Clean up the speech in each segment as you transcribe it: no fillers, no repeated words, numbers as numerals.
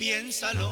Piénsalo.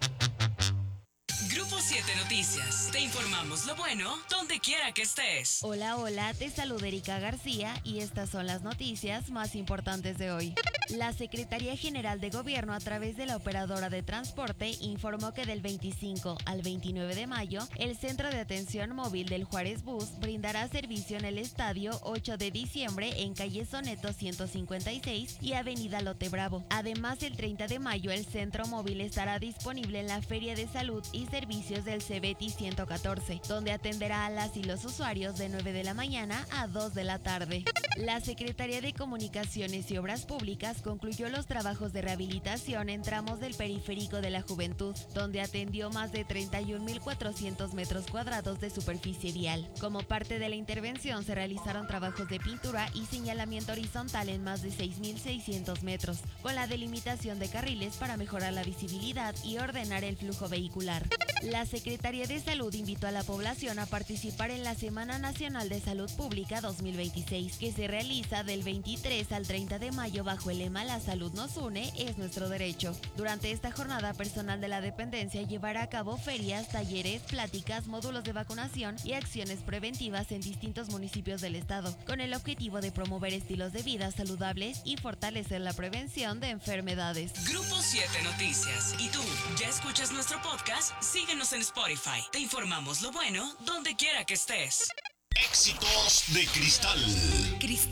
Grupo 7 Noticias. Te informamos lo bueno donde quiera que estés. Hola, hola, te saluda Erika García y estas son las noticias más importantes de hoy. La Secretaría General de Gobierno, a través de la operadora de transporte, informó que del 25 al 29 de mayo, el Centro de Atención Móvil del Juárez Bus brindará servicio en el Estadio 8 de diciembre en calle Soneto 156 y avenida Lote Bravo. Además, el 30 de mayo, el centro móvil estará disponible en la Feria de Salud y Servicios del CEBETI 114, donde atenderá a las y los usuarios de 9 de la mañana a 2 de la tarde. La Secretaría de Comunicaciones y Obras Públicas concluyó los trabajos de rehabilitación en tramos del Periférico de la Juventud, donde atendió más de 31.400 metros cuadrados de superficie vial. Como parte de la intervención, se realizaron trabajos de pintura y señalamiento horizontal en más de 6.600 metros, con la delimitación de carriles para mejorar la visibilidad y ordenar el flujo vehicular. La Secretaría de Salud invitó a la población a participar en la Semana Nacional de Salud Pública 2026, que se realiza del 23 al 30 de mayo bajo el lema "La salud nos une, es nuestro derecho". Durante esta jornada, personal de la dependencia llevará a cabo ferias, talleres, pláticas, módulos de vacunación y acciones preventivas en distintos municipios del estado, con el objetivo de promover estilos de vida saludables y fortalecer la prevención de enfermedades. Grupo 7 Noticias. ¿Y tú ya escuchas nuestro podcast? Síguenos en Spotify. Te informamos lo bueno donde quiera que estés. Éxitos de Cristal. Cristal.